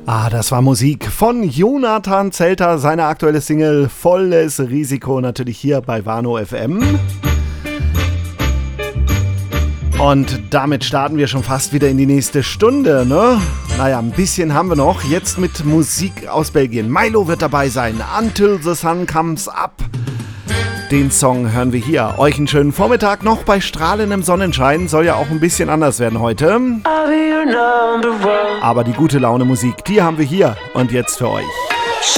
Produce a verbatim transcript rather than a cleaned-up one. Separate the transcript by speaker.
Speaker 1: Ah, das war Musik von Jonathan Zelter, seine aktuelle Single Volles Risiko, natürlich hier bei Warnow F M. Und damit starten wir schon fast wieder in die nächste Stunde, ne? Naja, ein bisschen haben wir noch. Jetzt mit Musik aus Belgien. Milo wird dabei sein. Until the Sun Comes Up. Den Song hören wir hier. Euch einen schönen Vormittag noch bei strahlendem Sonnenschein. Soll ja auch ein bisschen anders werden heute. Aber die gute Laune Musik, die haben wir hier und jetzt für euch.